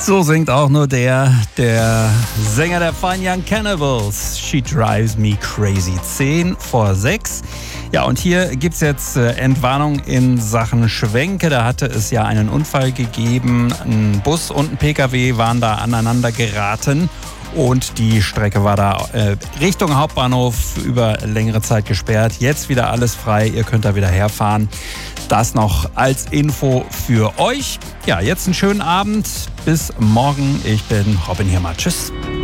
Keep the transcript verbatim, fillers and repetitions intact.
So singt auch nur der, der Sänger der Fine Young Cannibals. She Drives Me Crazy. zehn vor sechs. Ja, und hier gibt es jetzt äh, Entwarnung in Sachen Schwenke. Da hatte es ja einen Unfall gegeben. Ein Bus und ein Pkw waren da aneinander geraten. Und die Strecke war da äh, Richtung Hauptbahnhof über längere Zeit gesperrt. Jetzt wieder alles frei. Ihr könnt da wieder herfahren. Das noch als Info für euch. Ja, jetzt einen schönen Abend. Bis morgen. Ich bin Robin Hirmer. Tschüss.